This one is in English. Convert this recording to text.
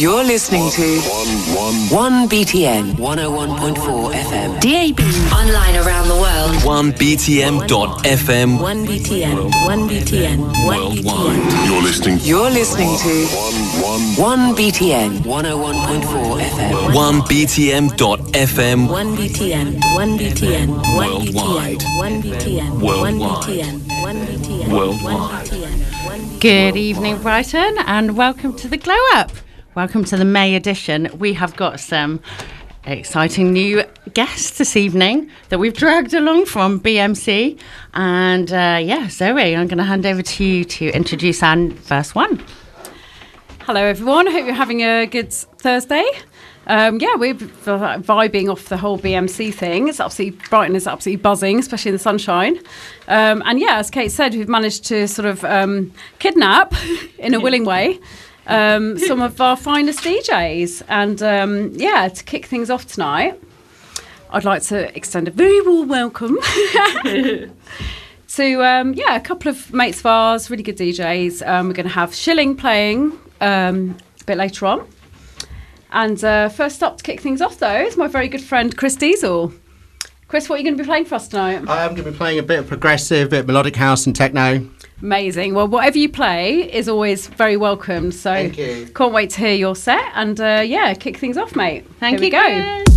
You're listening to 1BTN 101.4 FM. DAB. Online around the world. 1BTN.FM. 1BTN. 1BTN. Worldwide. You're listening to 1BTN 101.4 FM. 1BTN.FM. 1BTN. 1BTN. Worldwide. 1BTN. Worldwide. 1BTN. Worldwide. Good evening, Brighton, and welcome to the Glow Up. Welcome to the May edition. We have got some exciting new guests this evening that we've dragged along from BMC. And Zoe, I'm going to hand over to you to introduce our first one. Hello, everyone. Hope you're having a good Thursday. We're vibing off the whole BMC thing. It's absolutely, Brighton is absolutely buzzing, especially in the sunshine. As Kate said, we've managed to sort of kidnap, in a willing way, some of our finest DJs. And to kick things off tonight, I'd like to extend a very warm welcome to a couple of mates of ours, really good DJs. We're going to have Shilling playing a bit later on. And first up to kick things off, though, is my very good friend Chris Diesel. Chris, what are you going to be playing for us tonight? I'm going to be playing a bit of progressive, bit of melodic house and techno. Amazing. Well, whatever you play is always very welcome. So Thank you. Can't wait to hear your set. And kick things off, mate. Thank Here you, we go. Chris.